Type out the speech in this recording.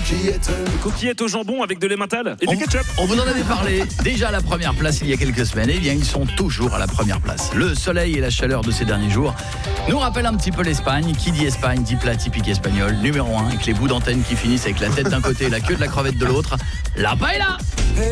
Coquillettes au jambon avec de l'emmental et du ketchup. On vous en avait parlé déjà à la première place il y a quelques semaines. Eh bien, ils sont toujours à la première place. Le soleil et la chaleur de ces derniers jours nous rappellent un petit peu l'Espagne. Qui dit Espagne dit plat typique espagnol. Numéro 1, avec les bouts d'antenne qui finissent avec la tête d'un côté et la queue de la crevette de l'autre. La paella.